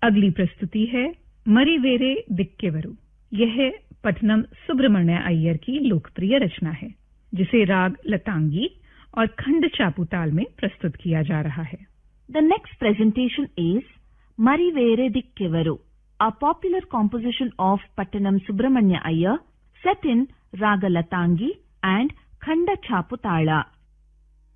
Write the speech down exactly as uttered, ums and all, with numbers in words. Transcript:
अगली प्रस्तुति है मरिवेरे दिक्केवरु। यह पट्टनम सुब्रमण्य अय्यर की लोकप्रिय रचना है, जिसे राग लतांगी और खंड चापुताल में प्रस्तुत किया जा रहा है। The next presentation is Marivere Dikkevaru, a popular composition of Pattanam Subramanya Iyer, set in Raga Latangi and Khanda Chaputala.